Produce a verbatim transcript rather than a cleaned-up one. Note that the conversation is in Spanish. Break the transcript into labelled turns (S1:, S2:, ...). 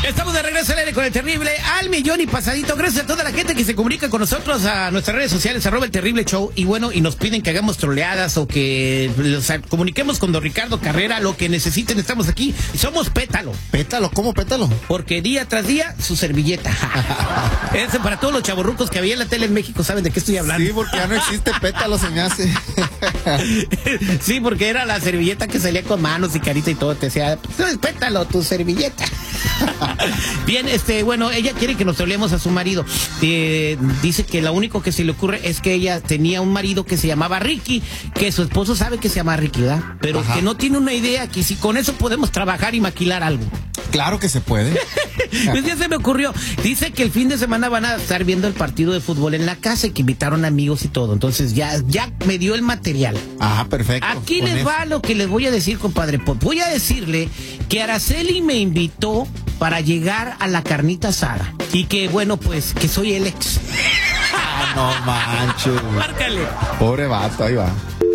S1: Estamos de regreso al aire con el terrible al millón y pasadito. Gracias a toda la gente que se comunica con nosotros a nuestras redes sociales, arroba el terrible show. Y bueno, y nos piden que hagamos troleadas o que o sea, comuniquemos con don Ricardo Carrera, lo que necesiten. Estamos aquí. Somos Pétalo.
S2: ¿Pétalo? ¿Cómo Pétalo?
S1: Porque día tras día, su servilleta. Ese para todos los chavorrucos que había en la tele en México, ¿saben de qué estoy hablando?
S2: Sí, porque ya no existe Pétalo, se me hace.
S1: Sí, porque era la servilleta que salía con manos y carita y todo. Te decía, Pétalo, tu servilleta. Bien, este, bueno, ella quiere que nos troleemos a su marido. Eh, dice que lo único que se le ocurre es que ella tenía un marido que se llamaba Ricky, que su esposo sabe que se llama Ricky, ¿verdad? Pero Ajá. que no tiene una idea que si con eso podemos trabajar y maquilar algo.
S2: Claro que se puede.
S1: Pues ya se me ocurrió. Dice que el fin de semana van a estar viendo el partido de fútbol en la casa y que invitaron amigos y todo. Entonces ya, ya me dio el material.
S2: Ah, perfecto.
S1: Aquí les eso. va lo que les voy a decir, compadre. Pues voy a decirle que Araceli me invitó para llegar a la carnita asada. Y que, bueno, pues, que soy el ex.
S2: Ah, no manches.
S1: Márcale.
S2: Pobre vato, ahí va.